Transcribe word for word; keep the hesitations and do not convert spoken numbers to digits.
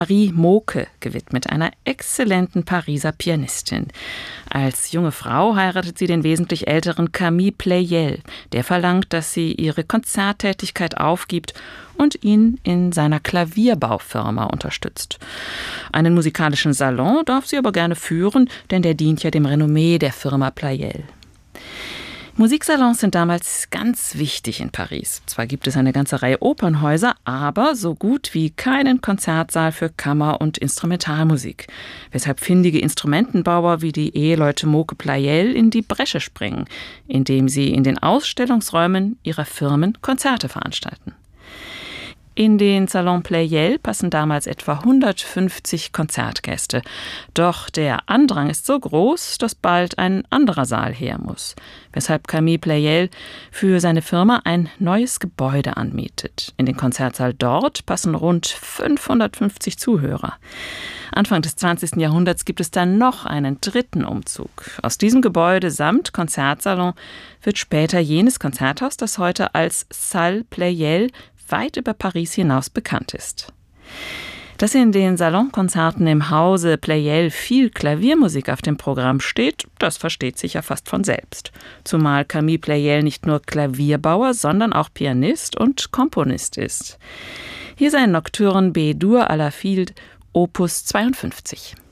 Marie Moke gewidmet, einer exzellenten Pariser Pianistin. Als junge Frau heiratet sie den wesentlich älteren Camille Pleyel. Der verlangt, dass sie ihre Konzerttätigkeit aufgibt und ihn in seiner Klavierbaufirma unterstützt. Einen musikalischen Salon darf sie aber gerne führen, denn der dient ja dem Renommee der Firma Pleyel. Musiksalons sind damals ganz wichtig in Paris. Zwar gibt es eine ganze Reihe Opernhäuser, aber so gut wie keinen Konzertsaal für Kammer- und Instrumentalmusik. Weshalb findige Instrumentenbauer wie die Eheleute Moke Pleyel in die Bresche springen, indem sie in den Ausstellungsräumen ihrer Firmen Konzerte veranstalten. In den Salon Pleyel passen damals etwa hundertfünfzig Konzertgäste. Doch der Andrang ist so groß, dass bald ein anderer Saal her muss. Weshalb Camille Pleyel für seine Firma ein neues Gebäude anmietet. In den Konzertsaal dort passen rund fünfhundertfünfzig Zuhörer. Anfang des zwanzigsten Jahrhunderts gibt es dann noch einen dritten Umzug. Aus diesem Gebäude samt Konzertsalon wird später jenes Konzerthaus, das heute als Salle Pleyel weit über Paris hinaus bekannt ist. Dass in den Salonkonzerten im Hause Pleyel viel Klaviermusik auf dem Programm steht, das versteht sich ja fast von selbst. Zumal Camille Pleyel nicht nur Klavierbauer, sondern auch Pianist und Komponist ist. Hier sein Nocturne B-Dur à la Field, Opus zweiundfünfzig.